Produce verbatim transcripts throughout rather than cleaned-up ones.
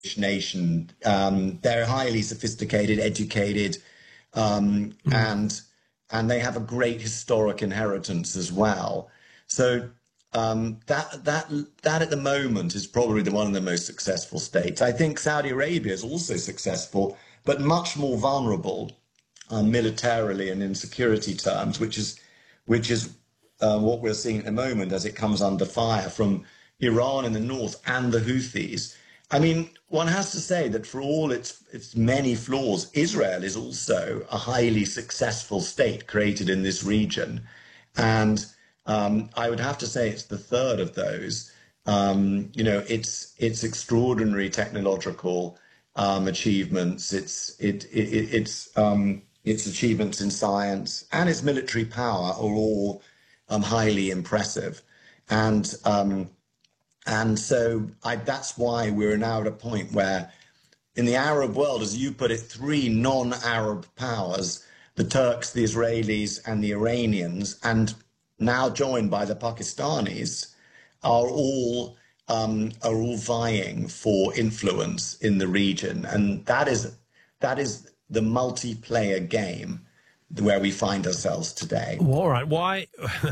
nation. Um, they're highly sophisticated, educated, um, mm. and and they have a great historic inheritance as well. So um, that that that at the moment is probably the one of the most successful states. I think Saudi Arabia is also successful, but much more vulnerable uh, militarily and in security terms, which is which is uh, what we're seeing at the moment as it comes under fire from Iran in the north and the Houthis. I mean, one has to say that for all its its many flaws, Israel is also a highly successful state created in this region. And um, I would have to say it's the third of those. Um, you know, it's it's extraordinary technological um, achievements, its it, it, its um, its achievements in science and its military power are all um, highly impressive. And um, And so I, that's why we're now at a point where in the Arab world, as you put it, three non-Arab powers, the Turks, the Israelis and the Iranians, and now joined by the Pakistanis, are all um, are all vying for influence in the region. And that is that is the multiplayer game where we find ourselves today. Well, all right. Why?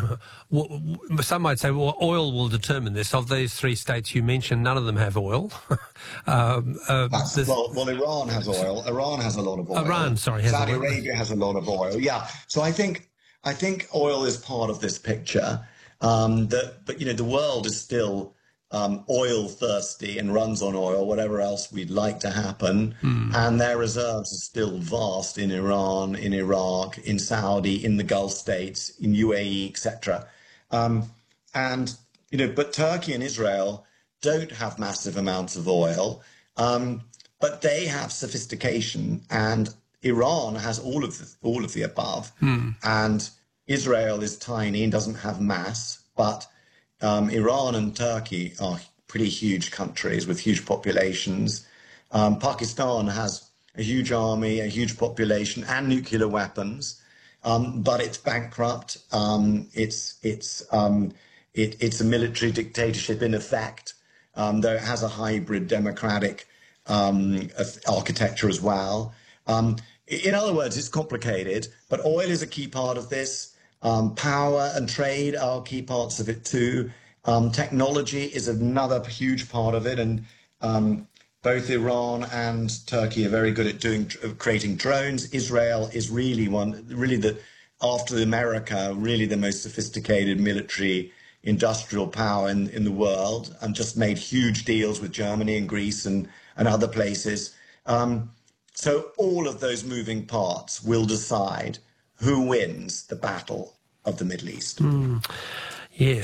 Some might say, well, oil will determine this. Of these three states you mentioned, none of them have oil. um, uh, well, well, Iran has oil. Iran has a lot of oil. Iran, sorry, has Saudi oil. Arabia has a lot of oil. Yeah. So I think I think oil is part of this picture. Um, that, but you know, the world is still um, oil thirsty and runs on oil, whatever else we'd like to happen. Mm. And their reserves are still vast in Iran, in Iraq, in Saudi, in the Gulf states, in U A E, et cetera. Um, and, you know, but Turkey and Israel don't have massive amounts of oil, um, but they have sophistication, and Iran has all of the, all of the above. Mm. And Israel is tiny and doesn't have mass, but Um, Iran and Turkey are pretty huge countries with huge populations. Um, Pakistan has a huge army, a huge population, and nuclear weapons, um, but it's bankrupt. Um, it's it's um, it, it's a military dictatorship in effect, um, though it has a hybrid democratic um, architecture as well. Um, in other words, it's complicated, but oil is a key part of this. Um, power and trade are key parts of it too. Um, technology is another huge part of it, and um, both Iran and Turkey are very good at doing uh, creating drones. Israel is really one, really the after America, really the most sophisticated military industrial power in, in the world, and just made huge deals with Germany and Greece and and other places. Um, so all of those moving parts will decide who wins the battle of the Middle East. Mm, yes,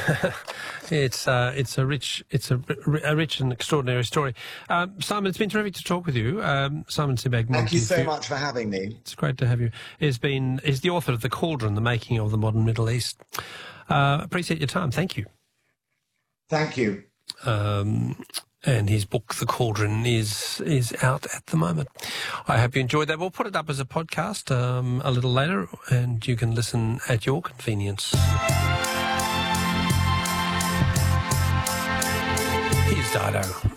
it's uh, it's a rich it's a, a rich and extraordinary story. Um, Simon, it's been terrific to talk with you. Um, Simon Sebag. Thank you so much for having me. It's great to have you. He's been is the author of The Cauldron: The Making of the Modern Middle East. Uh, appreciate your time. Thank you. Thank you. Um, And his book, The Cauldron, is is out at the moment. I hope you enjoyed that. We'll put it up as a podcast um, a little later, and you can listen at your convenience. Here's Dido.